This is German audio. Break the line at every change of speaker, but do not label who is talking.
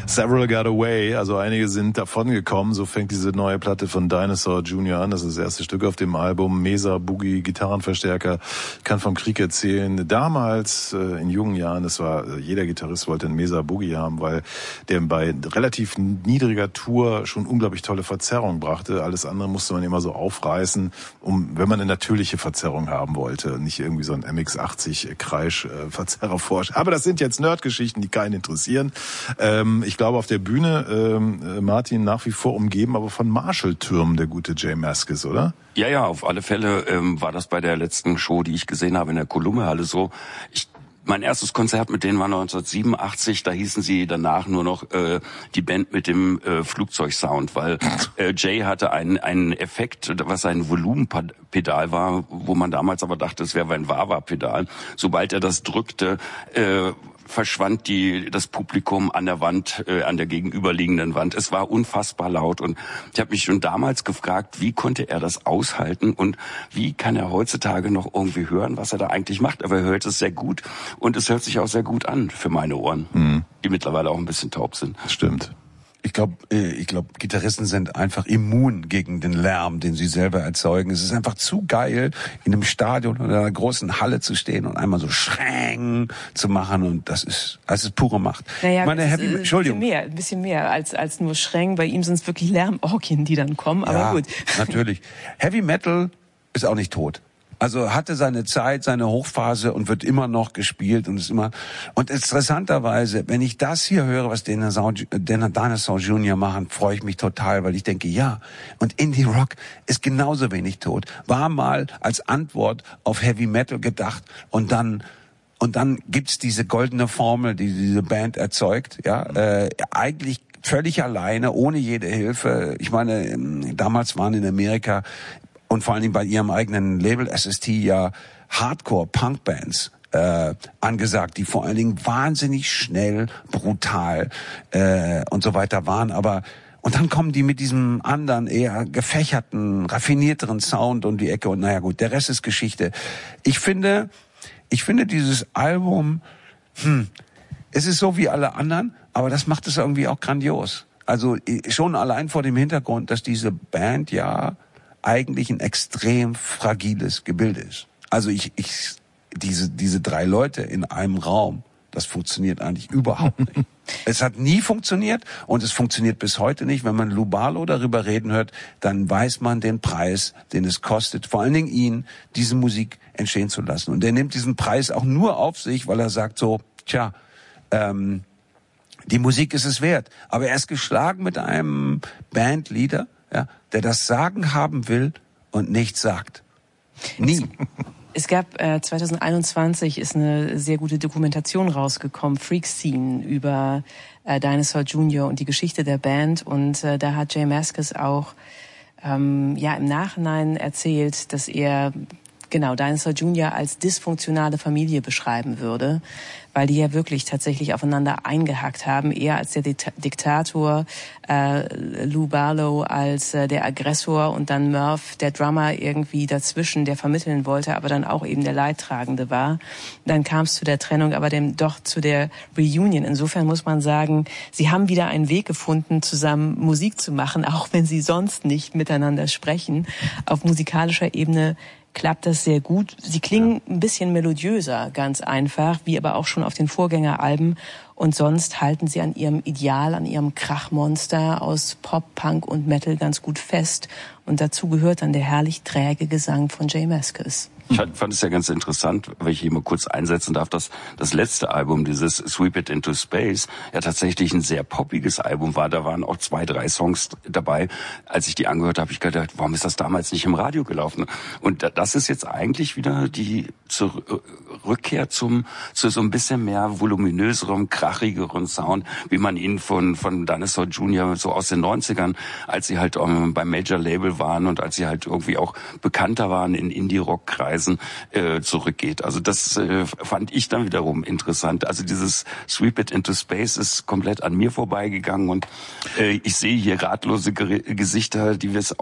Several got away, also einige sind davongekommen. So fängt diese neue Platte von Dinosaur Jr. an. Das ist das erste Stück auf dem Album. Mesa, Boogie, Gitarrenverstärker, kann vom Krieg erzählen. Damals, in jungen Jahren, das war, jeder Gitarrist wollte einen Mesa Boogie haben, weil der bei relativ niedriger Tour schon unglaublich tolle Verzerrung brachte. Alles andere musste man immer so aufreißen, wenn man eine natürliche Verzerrung haben wollte. Nicht irgendwie so ein MX-80 Kreisch-Verzerrer forscht. Aber das sind jetzt Nerdgeschichten, die keinen interessieren. Ich glaube, auf der Bühne, Martin, nach wie vor umgeben, aber von Marshall-Türmen, der gute Jay Mascis, oder?
Ja, auf alle Fälle war das bei der letzten Show, die ich gesehen habe in der Kolumne-Halle so. Mein erstes Konzert mit denen war 1987, da hießen sie danach nur noch die Band mit dem Flugzeugsound, weil Jay hatte einen Effekt, was ein Volumenpedal war, wo man damals aber dachte, es wäre ein Wah-Wah-Pedal. Sobald er das drückte, verschwand das Publikum an der Wand, an der gegenüberliegenden Wand. Es war unfassbar laut und ich habe mich schon damals gefragt, wie konnte er das aushalten und wie kann er heutzutage noch irgendwie hören, was er da eigentlich macht. Aber er hört es sehr gut und es hört sich auch sehr gut an für meine Ohren, die mittlerweile auch ein bisschen taub sind.
Das stimmt.
Ich glaube, Gitarristen sind einfach immun gegen den Lärm, den sie selber erzeugen. Es ist einfach zu geil, in einem Stadion oder einer großen Halle zu stehen und einmal so schrängen zu machen und das ist pure Macht.
Naja, Entschuldigung. Ein bisschen mehr als nur schrängen. Bei ihm sind es wirklich Lärmorgien, die dann kommen, aber
ja,
gut.
Natürlich. Heavy Metal ist auch nicht tot. Also hatte seine Zeit, seine Hochphase und wird immer noch gespielt und interessanterweise, wenn ich das hier höre, was Dinosaur Jr. machen, freue ich mich total, weil ich denke, ja, und Indie Rock ist genauso wenig tot. War mal als Antwort auf Heavy Metal gedacht und dann gibt's diese goldene Formel, die diese Band erzeugt, ja, eigentlich völlig alleine, ohne jede Hilfe. Ich meine, damals waren in Amerika und vor allen Dingen bei ihrem eigenen Label SST ja Hardcore-Punk-Bands angesagt, die vor allen Dingen wahnsinnig schnell, brutal und so weiter waren. Und dann kommen die mit diesem anderen, eher gefächerten, raffinierteren Sound um die Ecke und naja gut, der Rest ist Geschichte. Ich finde dieses Album, es ist so wie alle anderen, aber das macht es irgendwie auch grandios. Also schon allein vor dem Hintergrund, dass diese Band ja eigentlich ein extrem fragiles Gebilde ist. Also diese drei Leute in einem Raum, das funktioniert eigentlich überhaupt nicht. Es hat nie funktioniert und es funktioniert bis heute nicht. Wenn man Lou Barlow darüber reden hört, dann weiß man den Preis, den es kostet, vor allen Dingen ihn, diese Musik entstehen zu lassen. Und er nimmt diesen Preis auch nur auf sich, weil er sagt so, die Musik ist es wert. Aber er ist geschlagen mit einem Bandleader, ja, der das Sagen haben will und nichts sagt. Nie.
Es gab 2021 ist eine sehr gute Dokumentation rausgekommen, Freak Scene, über Dinosaur Jr. und die Geschichte der Band. Und da hat Jay Mascis auch im Nachhinein erzählt, dass er Dinosaur Jr. als dysfunktionale Familie beschreiben würde, weil die ja wirklich tatsächlich aufeinander eingehackt haben. Er als der Diktator, Lou Barlow als der Aggressor und dann Murph, der Drummer, irgendwie dazwischen, der vermitteln wollte, aber dann auch eben der Leidtragende war. Dann kam es zu der Trennung, aber doch zu der Reunion. Insofern muss man sagen, sie haben wieder einen Weg gefunden, zusammen Musik zu machen, auch wenn sie sonst nicht miteinander sprechen. Auf musikalischer Ebene klappt das sehr gut. Sie klingen ein bisschen melodiöser, ganz einfach, wie aber auch schon auf den Vorgängeralben. Und sonst halten sie an ihrem Ideal, an ihrem Krachmonster aus Pop, Punk und Metal ganz gut fest. Und dazu gehört dann der herrlich träge Gesang von Jay Mascis.
Ich fand es ja ganz interessant, wenn ich hier mal kurz einsetzen darf, dass das letzte Album, dieses Sweep It Into Space, ja tatsächlich ein sehr poppiges Album war. Da waren auch 2, 3 Songs dabei. Als ich die angehört habe, habe ich gedacht, warum ist das damals nicht im Radio gelaufen? Und das ist jetzt eigentlich wieder die Rückkehr zu so ein bisschen mehr voluminöserem, krachigeren Sound, wie man ihn von Dinosaur Jr. so aus den 90ern, als sie halt beim Major Label waren und als sie halt irgendwie auch bekannter waren in Indie-Rock-Kreisen, zurückgeht. Also das fand ich dann wiederum interessant. Also dieses Sweep It Into Space ist komplett an mir vorbeigegangen und ich sehe hier ratlose Gesichter, die wir es